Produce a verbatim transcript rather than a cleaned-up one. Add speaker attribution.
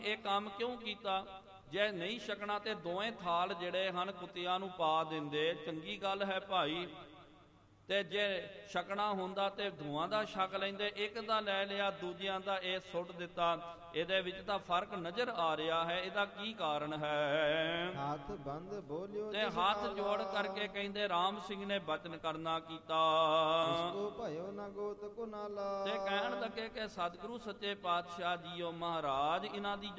Speaker 1: ਇਹ ਕੰਮ ਕਿਉਂ ਕੀਤਾ? ਜੇ ਨਹੀਂ ਛਕਣਾ ਤੇ ਦੋਵੇਂ ਥਾਲ ਜਿਹੜੇ ਹਨ ਕੁੱਤਿਆਂ ਨੂੰ ਪਾ ਦਿੰਦੇ। ਚੰਗੀ ਗੱਲ ਹੈ ਭਾਈ, ਤੇ ਜੇ ਛਕਣਾ ਹੁੰਦਾ ਤੇ ਦੋਵਾਂ ਦਾ ਛਕ ਲੈਂਦੇ। ਇੱਕ ਦਾ ਲੈ ਲਿਆ, ਦੂਜਿਆਂ ਦਾ ਇਹ ਸੁੱਟ ਦਿੱਤਾ। ਇਹਦੇ ਵਿੱਚ ਤਾਂ ਫਰਕ ਨਜ਼ਰ ਆ ਰਿਹਾ ਹੈ। ਇਹਦਾ ਕੀ ਕਾਰਨ ਹੈ?
Speaker 2: ਹੱਥ ਬੰਦ ਬੋਲਿਓ
Speaker 1: ਤੇ ਹੱਥ ਜੋੜ ਕਰਕੇ ਕਹਿੰਦੇ ਰਾਮ ਸਿੰਘ ਨੇ ਬਚਨ ਕਰਨਾ ਕੀਤਾ।
Speaker 2: ਇਸਕੋ ਭਇਓ ਨਾ ਗੋਤ ਕੋ ਨਾਲਾ।
Speaker 1: ਤੇ ਕਹਿਣ ਲੱਗੇ ਕਿ ਸਤਿਗੁਰੂ ਸੱਚੇ ਪਾਤਸ਼ਾਹ ਜੀਓ ਮਹਾਰਾਜ, ਇਹਨਾਂ ਦੀ